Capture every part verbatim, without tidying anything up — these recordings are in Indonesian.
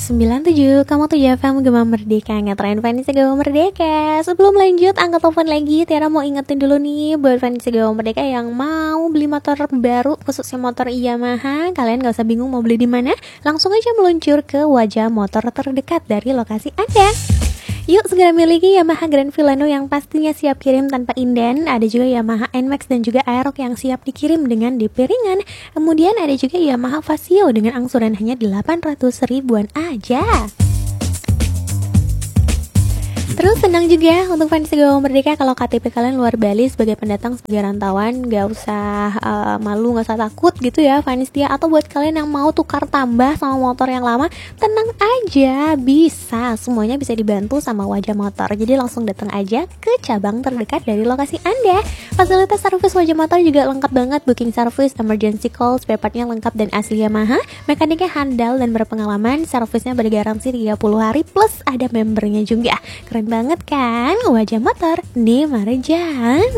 sembilan tujuh, kamu tuh F M Gema Merdeka, ngetren Fanny Gema Merdeka. Sebelum lanjut, angkat telepon lagi. Tiara mau ingetin dulu nih buat Fanny Gema Merdeka yang mau beli motor baru, khususnya motor Yamaha. Kalian gak usah bingung mau beli di mana, langsung aja meluncur ke Wajah Motor terdekat dari lokasi Anda. Yuk segera miliki Yamaha Grand Filano yang pastinya siap kirim tanpa inden. Ada juga Yamaha N Max dan juga Aerox yang siap dikirim dengan D P ringan. Kemudian ada juga Yamaha Vasio dengan angsuran hanya delapan ratus ribuan aja. Terus senang juga untuk fans Gema Merdeka kalau K T P kalian luar Bali sebagai pendatang, sebagai rantauan, gak usah uh, malu, gak usah takut gitu ya fans dia. Atau buat kalian yang mau tukar tambah sama motor yang lama, tenang aja, bisa, semuanya bisa dibantu sama Wajah Motor. Jadi langsung datang aja ke cabang terdekat dari lokasi Anda. Fasilitas servis Wajah Motor juga lengkap banget, booking service, emergency call, spare partnya lengkap dan asli Yamaha, mekaniknya handal dan berpengalaman, servisnya bergaransi tiga puluh hari plus ada membernya juga. Keren banget kan, Wajah Motor di Marjan.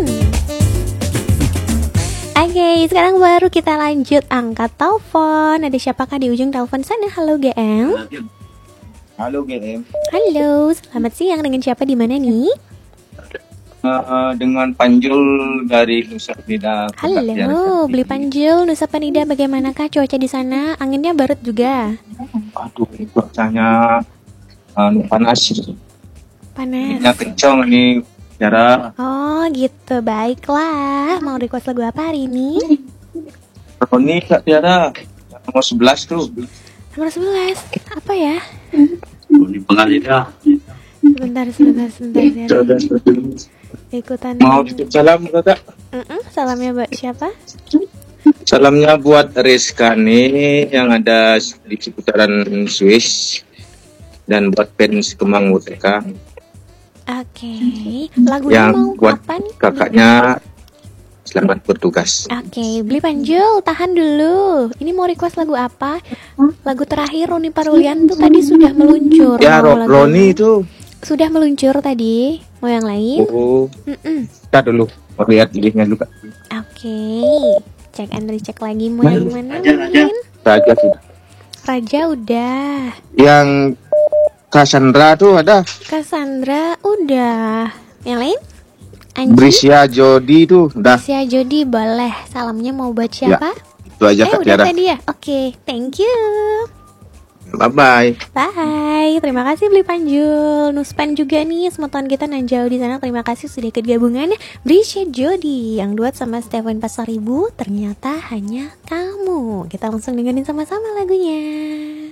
Oke, okay, sekarang baru kita lanjut angkat telepon. Ada siapakah di ujung telepon sana? Halo G M. Halo G M. Halo, selamat siang. Dengan siapa di mana nih? Uh, uh, dengan Panjul dari Nusa Penida. Halo, beli Panjul Nusa Penida. Bagaimanakah cuaca di sana? Anginnya barat juga. Aduh, cuacanya uh, panas. Panas. Anginnya kencang nih, Tiara. Oh gitu, baiklah. Mau request lagu apa hari ini? Roni Kak Tiara, nomor sebelas tuh. Nomor sebelas, apa ya? Roni Pengalida. Sebentar, sebentar, sebentar Tiara. Ikutan. Mau titip salam kakak? Mm-mm, salamnya buat siapa? Salamnya buat Rizka nih yang ada di seputaran Swiss. Dan buat fans Kemang Merdeka. Oke, okay. Lagunya yang mau buat apa nih? Kakaknya selamat bertugas. Oke, okay. Beli Panjul, tahan dulu. Ini mau request lagu apa? Lagu terakhir Roni Parulian tuh tadi sudah meluncur. Ya, Ro- Roni itu sudah meluncur tadi. Mau yang lain? Oh, Mm-mm. kita dulu mau lihat listnya dulu. Oke, okay. Cek and recheck lagi mau yang mana? Mungkin Raja sudah. Raja udah. Yang Cassandra tuh ada. Cassandra udah. Yang lain? Anji? Brisya Jody tuh udah. Brisya Jody boleh. Salamnya mau buat siapa? Ya, itu aja eh, Kak udah Tiara. tadi ya? Oke, okay, thank you. Bye-bye. Bye. Terima kasih Beli Panjul. Nuspan juga nih, semeton kita nan jauh di sana. Terima kasih sudah ikut gabungan. Brisya Jody yang duet sama Stephen Pasaribu, ternyata hanya kamu. Kita langsung dengerin sama-sama lagunya.